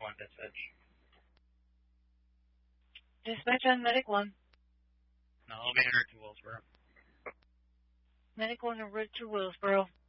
1 message. Dispatch on Medic 1. No, elevator to Willsboro. Medic 1 en route to Willsboro.